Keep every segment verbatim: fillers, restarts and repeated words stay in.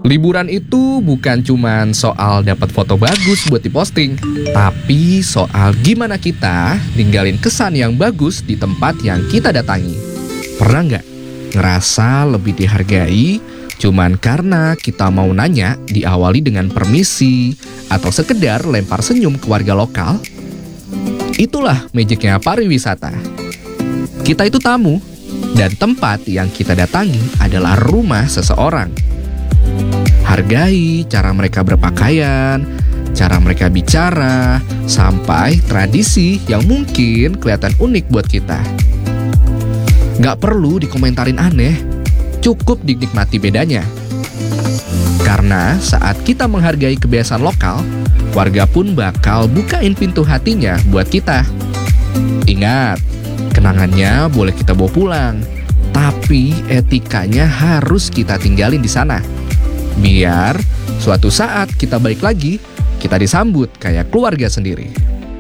Liburan itu bukan cuman soal dapat foto bagus buat diposting, tapi soal gimana kita ninggalin kesan yang bagus di tempat yang kita datangi. Pernah nggak ngerasa lebih dihargai cuman karena kita mau nanya diawali dengan permisi atau sekedar lempar senyum ke warga lokal? Itulah magicnya pariwisata. Kita itu tamu, dan tempat yang kita datangi adalah rumah seseorang. Hargai cara mereka berpakaian, cara mereka bicara, sampai tradisi yang mungkin kelihatan unik buat kita. Gak perlu dikomentarin aneh, cukup dinikmati bedanya. Karena saat kita menghargai kebiasaan lokal, warga pun bakal bukain pintu hatinya buat kita. Ingat, kenangannya boleh kita bawa pulang, tapi etikanya harus kita tinggalin di sana. Biar suatu saat kita balik lagi, kita disambut kayak keluarga sendiri.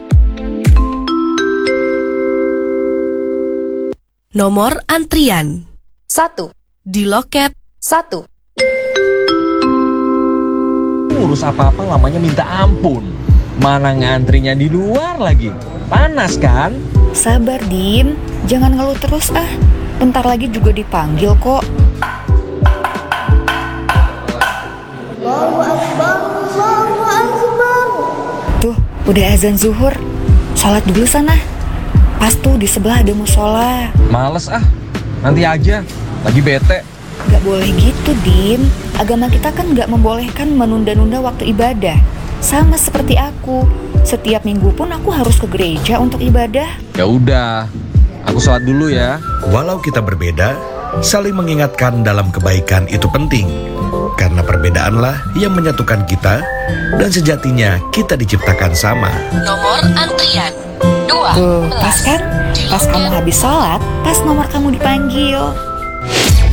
Nomor antrian Satu. di loket. Satu. Urus apa-apa lamanya minta ampun. Mana ngantrinya di luar lagi. Panas kan? Sabar, Dim. Jangan ngeluh terus ah. Bentar lagi juga dipanggil kok. Tuh, udah azan zuhur. Sholat dulu sana. Pas tuh di sebelah ada musola. Males ah. Nanti aja. Lagi bete. Gak boleh gitu, Dim. Agama kita kan gak membolehkan menunda-nunda waktu ibadah. Sama seperti aku. Setiap minggu pun aku harus ke gereja untuk ibadah. Ya udah. Aku sholat dulu ya. Walau kita berbeda, saling mengingatkan dalam kebaikan itu penting. Karena perbedaanlah yang menyatukan kita, dan sejatinya kita diciptakan sama. Nomor antrian dua Tuh, belas. pas kan? Pas kamu habis sholat, pas nomor kamu dipanggil.